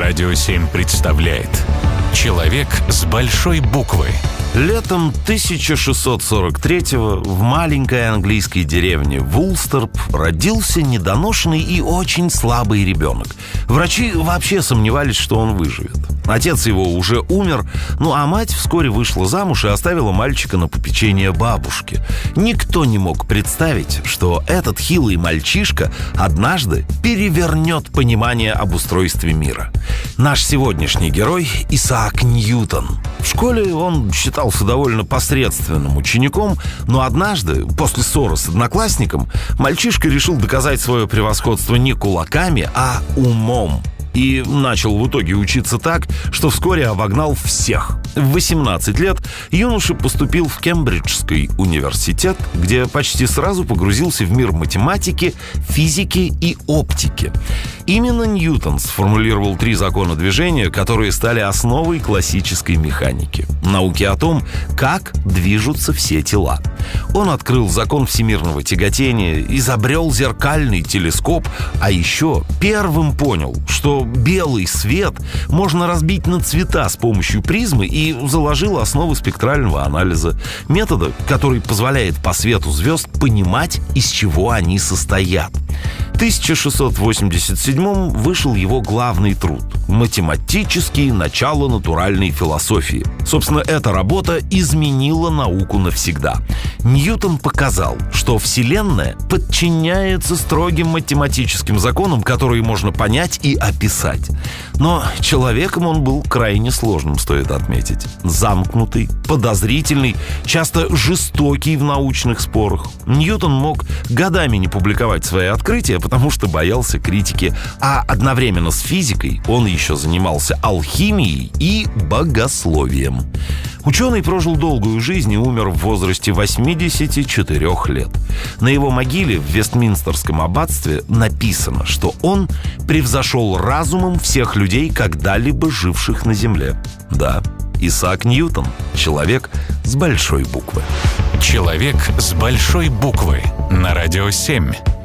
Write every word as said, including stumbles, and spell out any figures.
Радио семь представляет «Человек с большой буквы». Летом тысяча шестьсот сорок третьего в маленькой английской деревне Вулстерп родился недоношенный и очень слабый ребенок. Врачи вообще сомневались, что он выживет. Отец его уже умер, ну а мать вскоре вышла замуж и оставила мальчика на попечение бабушки. Никто не мог представить, что этот хилый мальчишка однажды перевернет понимание об устройстве мира. Наш сегодняшний герой – Исаак Ньютон. В школе он считался довольно посредственным учеником, но однажды, после ссоры с одноклассником, мальчишка решил доказать свое превосходство не кулаками, а умом. И начал в итоге учиться так, что вскоре обогнал всех. В восемнадцать лет юноша поступил в Кембриджский университет, где почти сразу погрузился в мир математики, физики и оптики. Именно Ньютон сформулировал три закона движения, которые стали основой классической механики. Науки о том, как движутся все тела. Он открыл закон всемирного тяготения, изобрел зеркальный телескоп, а еще первым понял, что белый свет можно разбить на цвета с помощью призмы, и заложил основы спектрального анализа, метода, который позволяет по свету звезд понимать, из чего они состоят. В тысяча шестьсот восемьдесят седьмом вышел его главный труд «Математические начала натуральной философии». Собственно, эта работа изменила науку навсегда. Ньютон показал, что Вселенная подчиняется строгим математическим законам, которые можно понять и описать. Но человеком он был крайне сложным, стоит отметить. Замкнутый, подозрительный, часто жестокий в научных спорах. Ньютон мог годами не публиковать свои открытия, потому что боялся критики, а одновременно с физикой он еще занимался алхимией и богословием. Ученый прожил долгую жизнь и умер в возрасте восьмидесяти четырёх лет. На его могиле в Вестминстерском аббатстве написано, что он превзошел разумом всех людей, когда-либо живших на Земле. Да, Исаак Ньютон – человек с большой буквы. «Человек с большой буквы» на Радио семь.